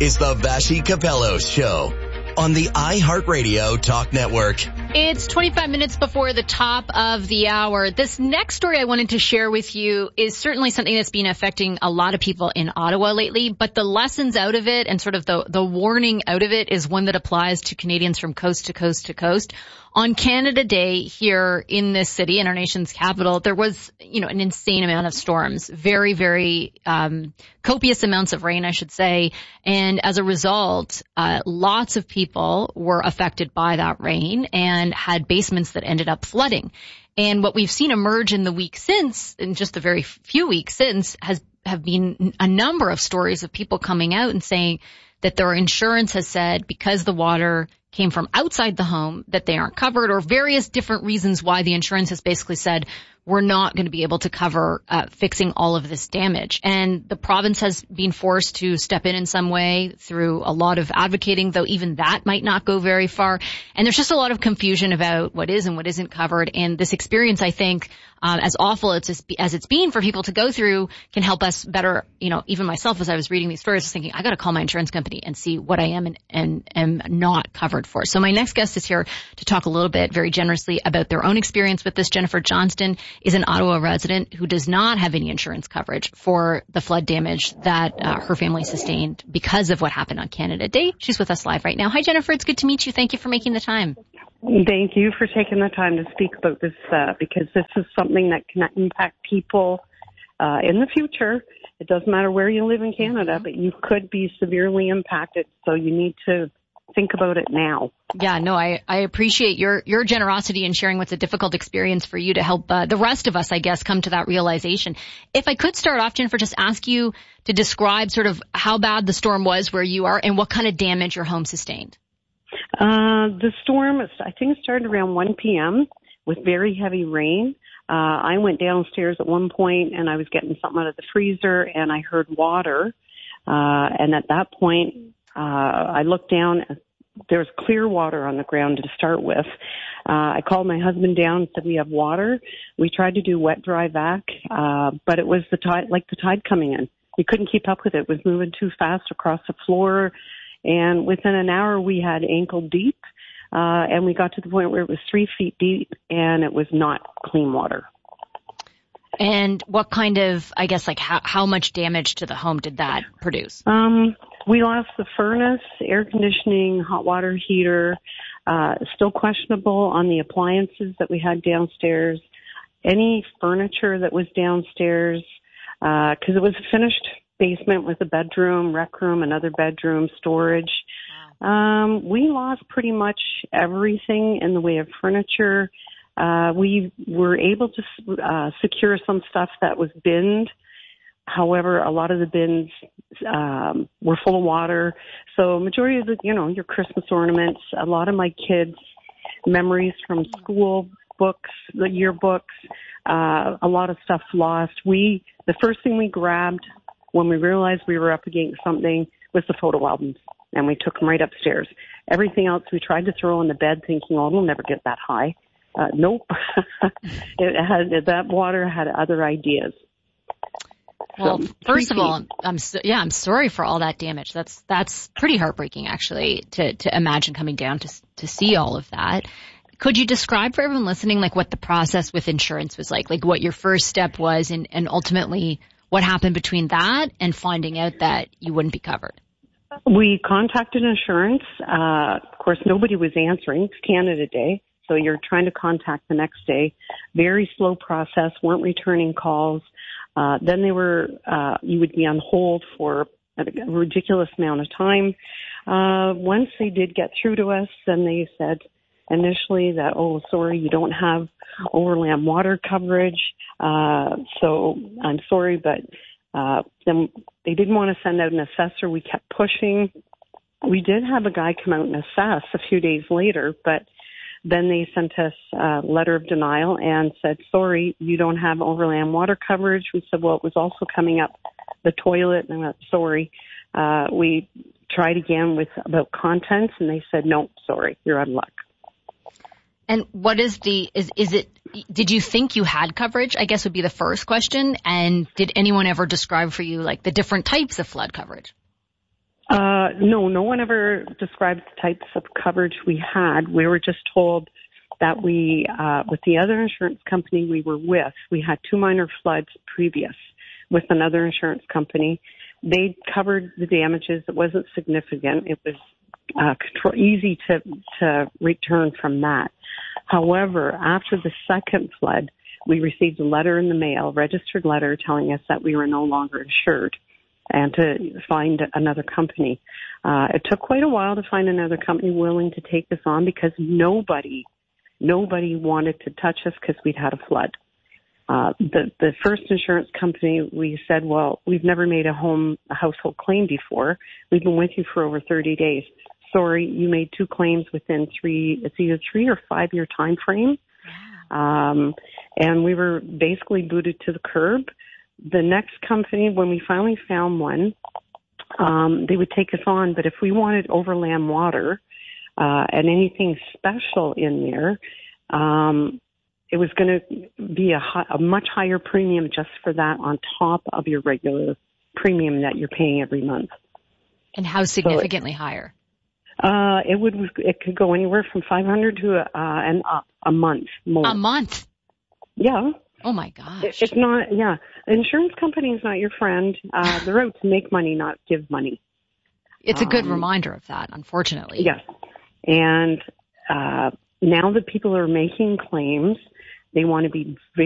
is the Vassy Capello Show on the iHeartRadio Talk Network. It's 25 minutes before the top of the hour. This next story I wanted to share with you is certainly something that's been affecting a lot of people in Ottawa lately, but the lessons out of it and sort of the warning out of it is one that applies to Canadians from coast to coast to coast. On Canada Day here in this city, in our nation's capital, there was, an insane amount of storms, very, very copious amounts of rain, I should say. And as a result, lots of people were affected by that rain and had basements that ended up flooding. And what we've seen emerge in the week since, in just the very few weeks since, have been a number of stories of people coming out and saying that their insurance has said because the water came from outside the home that they aren't covered, or various different reasons why the insurance has basically said we're not going to be able to cover fixing all of this damage. And the province has been forced to step in some way through a lot of advocating, though even that might not go very far. And there's just a lot of confusion about what is and what isn't covered. And this experience, I think, as awful as it's been for people to go through, can help us better. Even myself, as I was reading these stories, I was thinking, I got to call my insurance company and see what I am and am not covered for. So my next guest is here to talk a little bit very generously about their own experience with this. Jennifer Johnston is an Ottawa resident who does not have any insurance coverage for the flood damage that her family sustained because of what happened on Canada Day. She's with us live right now. Hi, Jennifer. It's good to meet you. Thank you for making the time. Thank you for taking the time to speak about this because this is something that can impact people in the future. It doesn't matter where you live in Canada, but you could be severely impacted, so you need to think about it now. Yeah, no, I appreciate your generosity in sharing what's a difficult experience for you to help the rest of us, I guess, come to that realization. If I could start off, Jennifer, just ask you to describe sort of how bad the storm was where you are and what kind of damage your home sustained. The storm, I think, started around 1 p.m. with very heavy rain. I went downstairs at one point and I was getting something out of the freezer and I heard water. And at that point, I looked down. There was clear water on the ground to start with. I called my husband down and said, we have water. We tried to do wet, dry vac, but it was the tide coming in. We couldn't keep up with it. It was moving too fast across the floor. And within an hour, we had ankle deep, and we got to the point where it was 3 feet deep, and it was not clean water. And what kind of, I guess, how much damage to the home did that produce? We lost the furnace, air conditioning, hot water heater, still questionable on the appliances that we had downstairs, any furniture that was downstairs, because it was a finished basement with a bedroom, rec room, another bedroom, storage. We lost pretty much everything in the way of furniture. We were able to secure some stuff that was binned. However, a lot of the bins were full of water. So majority of your Christmas ornaments, a lot of my kids' memories from school books, the yearbooks, a lot of stuff lost. The first thing we grabbed when we realized we were up against something was the photo albums, and we took them right upstairs. Everything else we tried to throw in the bed thinking, it'll never get that high. Nope. That water had other ideas. Well, first of all, I'm sorry for all that damage. That's pretty heartbreaking, actually, to imagine coming down to see all of that. Could you describe for everyone listening, what the process with insurance was like what your first step was and ultimately what happened between that and finding out that you wouldn't be covered? We contacted insurance. Of course, nobody was answering. It's Canada Day, so you're trying to contact the next day. Very slow process, weren't returning calls. Then you would be on hold for a ridiculous amount of time. Once they did get through to us, then they said initially that, sorry, you don't have overland water coverage. So I'm sorry, but then they didn't want to send out an assessor. We kept pushing. We did have a guy come out and assess a few days later, but then they sent us a letter of denial and said, sorry, you don't have overland water coverage. We said, well, it was also coming up the toilet, and I went, sorry. We tried again about contents, and they said, no, sorry, you're out of luck. And what is did you think you had coverage, I guess would be the first question. And did anyone ever describe for you the different types of flood coverage? No one ever described the types of coverage we had. We were just told that we, with the other insurance company we were with, we had 2 minor floods previous with another insurance company. They covered the damages. It wasn't significant. It was easy to return from that. However, after the second flood, we received a letter in the mail, registered letter, telling us that we were no longer insured and to find another company. It took quite a while to find another company willing to take us on because nobody wanted to touch us because we'd had a flood. The first insurance company, we said, well, we've never made a household claim before. We've been with you for over 30 days. Sorry, you made 2 claims within it's either 3 or 5 year time frame. And we were basically booted to the curb. The next company, when we finally found one, they would take us on, but if we wanted overland water, and anything special in there, it was going to be a much higher premium just for that on top of your regular premium that you're paying every month. And how significantly higher? It could go anywhere from $500 to and up a month more. A month? Yeah. Oh my gosh. It's not. Yeah, the insurance company is not your friend. They're out to make money, not give money. It's a good reminder of that, unfortunately. Yes, and now that people are making claims, they want to be